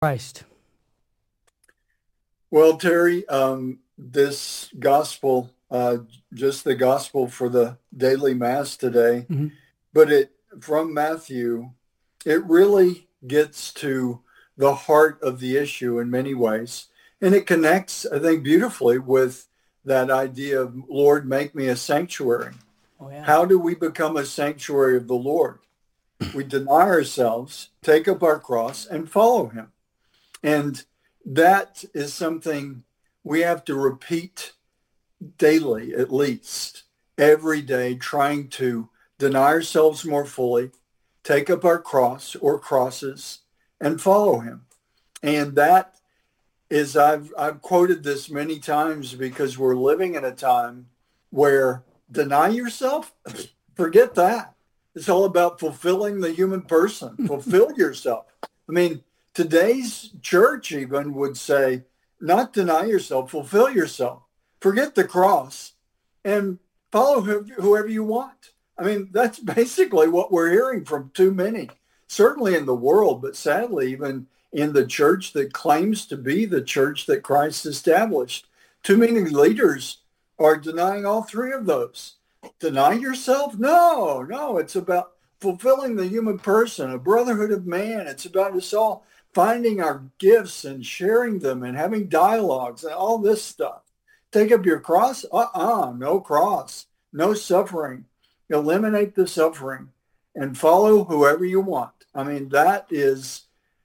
Christ. Well, Terry, this gospel, just the gospel for the daily mass today, but it from Matthew, it really gets to the heart of the issue in many ways. And it connects, I think, beautifully with that idea of, Lord, make me a sanctuary. Oh, yeah. How do we become a sanctuary of the Lord? We deny ourselves, take up our cross, and follow him. And that is something we have to repeat daily, at least, every day, trying to deny ourselves more fully, take up our cross or crosses, and follow him. And that is, I've quoted this many times because we're living in a time where deny yourself, forget that. It's all about fulfilling the human person. Fulfill yourself. I mean, today's church even would say, not deny yourself, fulfill yourself. Forget the cross and follow whoever you want. I mean, that's basically what we're hearing from too many, certainly in the world, but sadly even in the church that claims to be the church that Christ established. Too many leaders are denying all three of those. Deny yourself? No, it's about fulfilling the human person, a brotherhood of man. It's about us all finding our gifts and sharing them and having dialogues and all this stuff. Take up your cross? No cross, no suffering. Eliminate the suffering and follow whoever you want. I mean, that is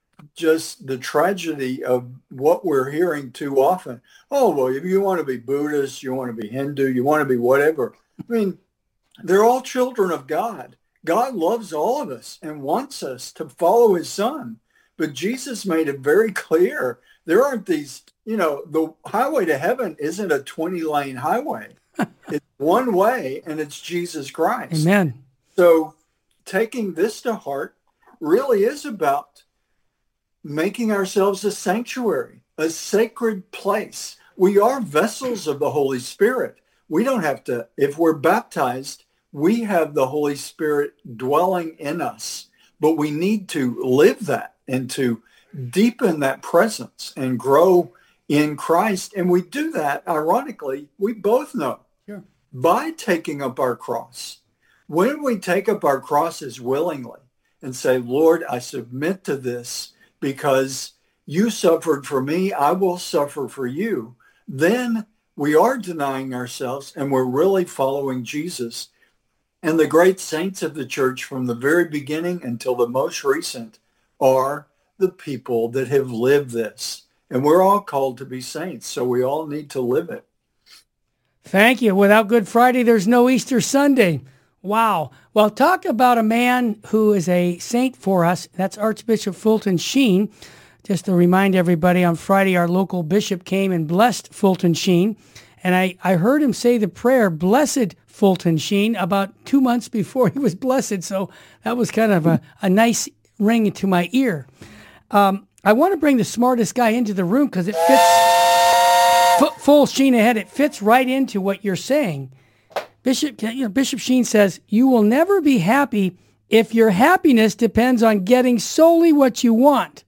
just the tragedy of what we're hearing too often. Oh, well, if you want to be Buddhist, you want to be Hindu, you want to be whatever. I mean, they're all children of God. God loves all of us and wants us to follow his son. But Jesus made it very clear. There aren't these, the highway to heaven isn't a 20-lane highway. It's one way, and it's Jesus Christ. Amen. So taking this to heart really is about making ourselves a sanctuary, a sacred place. We are vessels of the Holy Spirit. We don't have to, if we're baptized, we have the Holy Spirit dwelling in us, but we need to live that and to deepen that presence and grow in Christ. And we do that, ironically, we both know, by taking up our cross. When we take up our crosses willingly and say, Lord, I submit to this because you suffered for me, I will suffer for you, then we are denying ourselves and we're really following Jesus. And the great saints of the church from the very beginning until the most recent are the people that have lived this. And we're all called to be saints, so we all need to live it. Thank you. Without Good Friday, there's no Easter Sunday. Wow. Well, talk about a man who is a saint for us. That's Archbishop Fulton Sheen. Just to remind everybody, on Friday, our local bishop came and blessed Fulton Sheen. And I heard him say the prayer, Blessed Fulton Sheen, about 2 months before he was blessed. So that was kind of a nice ring to my ear. I want to bring the smartest guy into the room because it fits full Sheen ahead. It fits right into what you're saying. Bishop Sheen says, you will never be happy if your happiness depends on getting solely what you want.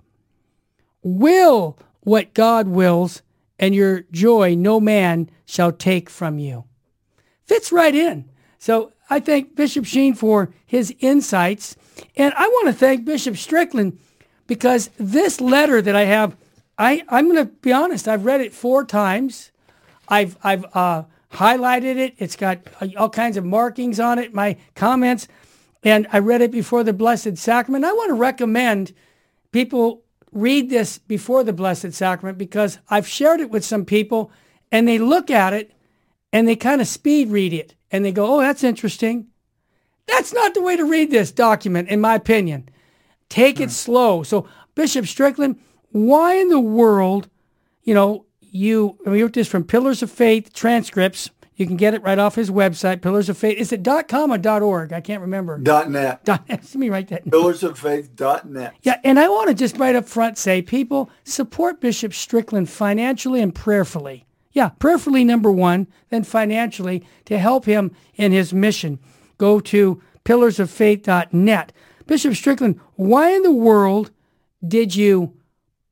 Will what God wills, and your joy no man shall take from you. Fits right in. So I thank Bishop Sheen for his insights. And I want to thank Bishop Strickland because this letter that I have, I'm going to be honest, I've read it 4 times. I've highlighted it. It's got all kinds of markings on it, my comments, and I read it before the Blessed Sacrament. I want to recommend people read this before the Blessed Sacrament because I've shared it with some people and they look at it and they kind of speed read it and they go, oh, that's interesting. That's not the way to read this document, in my opinion. Take it slow. So Bishop Strickland, why in the world, we wrote this from Pillars of Faith transcripts. You can get it right off his website, Pillars of Faith. Is it .com or .org? I can't remember. .net. Let me write that. Pillarsoffaith.net. Yeah, and I want to just right up front say, people, support Bishop Strickland financially and prayerfully. Yeah, prayerfully number 1, then financially to help him in his mission. Go to pillarsoffaith.net. Bishop Strickland, why in the world did you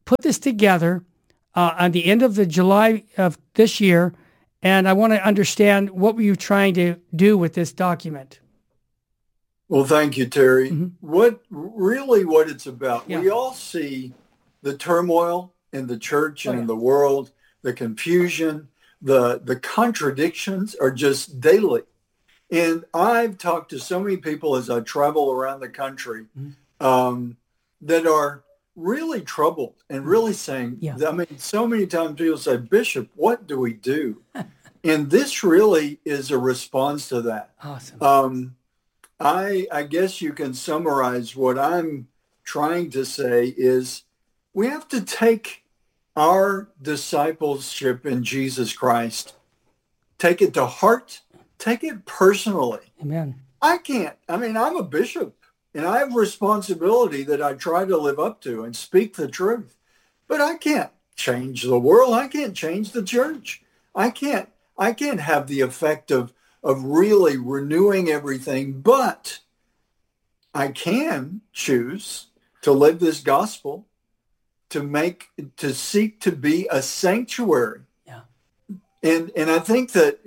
put this together on the end of the July of this year, and I want to understand what were you trying to do with this document. Well, thank you, Terry. Mm-hmm. What it's about. Yeah. We all see the turmoil in the church and in the world, the confusion, the contradictions are just daily. And I've talked to so many people as I travel around the country that are really troubled and really saying, I mean, so many times people say, Bishop, what do we do? And this really is a response to that. Awesome. I guess you can summarize what I'm trying to say is we have to take our discipleship in Jesus Christ, take it to heart, take it personally. Amen. I'm a bishop and I have responsibility that I try to live up to and speak the truth, but I can't change the world. I can't change the church. I can't have the effect of really renewing everything, but I can choose to live this gospel, to seek to be a sanctuary. Yeah. And I think that,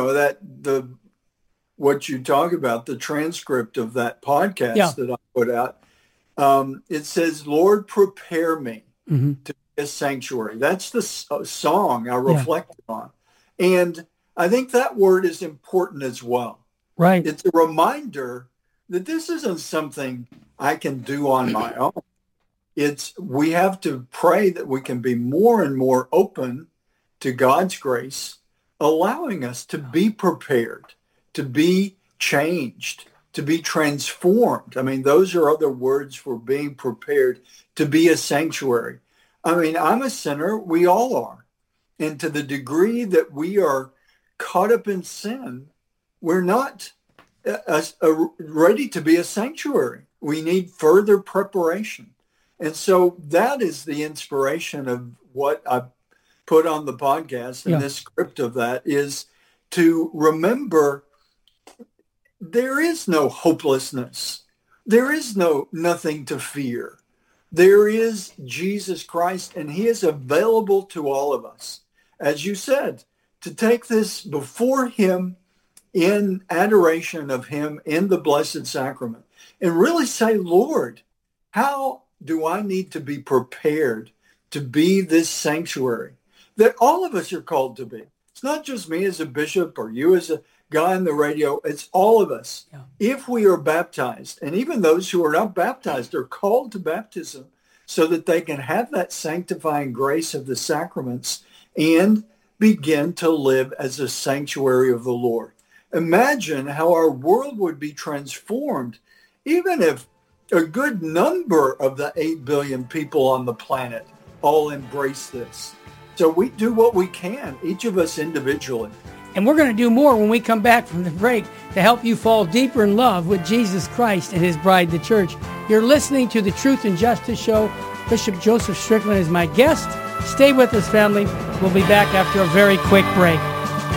what you talk about, the transcript of that podcast that I put out, it says, Lord, prepare me to be a sanctuary. That's the song I reflected on. And I think that word is important as well. Right. It's a reminder that this isn't something I can do on my own. We have to pray that we can be more and more open to God's grace, allowing us to be prepared, to be changed, to be transformed. I mean, those are other words for being prepared to be a sanctuary. I mean, I'm a sinner. We all are. And to the degree that we are caught up in sin, we're not ready to be a sanctuary. We need further preparation. And so that is the inspiration of what I put on the podcast, and this script of that is to remember there is no hopelessness. There is nothing to fear. There is Jesus Christ, and he is available to all of us. As you said, to take this before him in adoration of him in the Blessed Sacrament and really say, Lord, how do I need to be prepared to be this sanctuary that all of us are called to be? It's not just me as a bishop or you as a guy on the radio. It's all of us. Yeah. If we are baptized, and even those who are not baptized are called to baptism so that they can have that sanctifying grace of the sacraments and begin to live as a sanctuary of the Lord. Imagine how our world would be transformed even if a good number of the 8 billion people on the planet all embrace this. So we do what we can, each of us individually. And we're going to do more when we come back from the break to help you fall deeper in love with Jesus Christ and his bride, the church. You're listening to the Truth and Justice Show. Bishop Joseph Strickland is my guest. Stay with us, family. We'll be back after a very quick break.